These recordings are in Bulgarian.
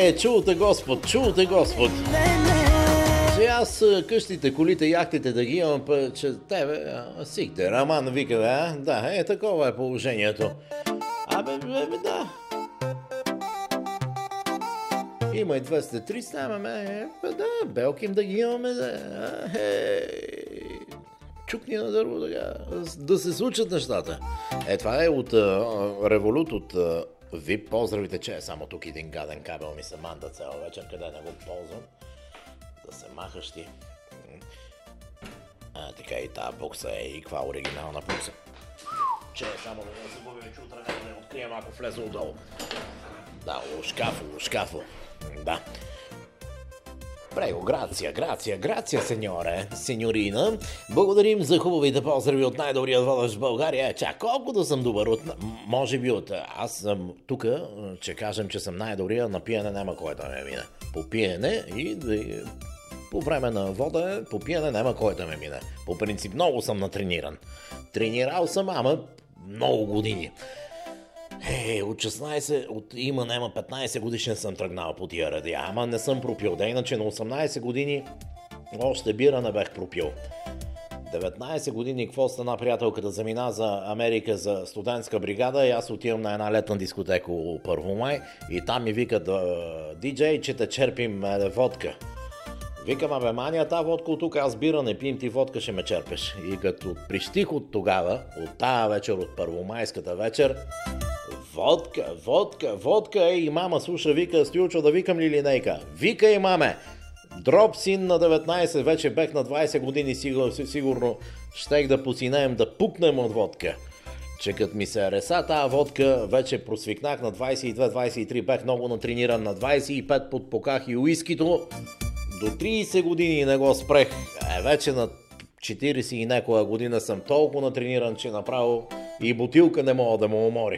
чул те Господ, чул те Господ. Че аз къщите, колите, яхтите да ги имам, че тебе, сикте, Раман вика, бе, да, такова е положението. Да. Има и 200-300, да, белким да ги имаме, чукни на дърво, да се случат нещата. Това е от Револют, от VIP. Поздравите, че е само тук един гаден кабел ми се манта цяла вечер, къде не го ползвам. Да се махаш ти. Така и тази букса е и каква оригинална букса. Че само да не загубим, че утре не да открием, ако влезе отдолу. Да, шкафо. Да. Прего, грация, сеньорина. Благодарим за хубавите поздрави от най-добрият водещ в България. Колкото съм добър, може би аз съм тук, че кажем, че съм най-добрия, на пиене няма кой да ме мине. По пиене и по време на вода, по пиене няма кой да ме мине. По принцип много съм натрениран. Тренирал съм, ама много години. От 15 годишен съм тръгнал по тия радиа, ама не съм пропил. Да, иначе на 18 години още бира не бех пропил. 19 години, какво стана, приятелката замина за Америка за студентска бригада и аз отивам на една летна дискотека у Първомай и там ми викат: диджей, че те черпим водка. Викам: мания, тази водка от тук, аз бира не пием, ти водка ще ме черпеш. И като прищих от тогава, от тая вечер, от първомайската вечер, водка, и мама слуша, вика: Стюлчо, да викам ли линейка? Вика и маме! Дроп син на 19, вече бех на 20 години, сигурно щех да посинеем, да пукнем от водка. Че като ми се реса тази водка, вече просвикнах на 22-23, бех много натрениран, на 25 подпоках и уискито. До 30 години не го спрех. Вече на 40 и някоя година съм толкова натрениран, че направо и бутилка не мога да му умори.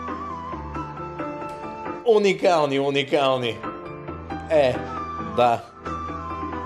Уникални. Да.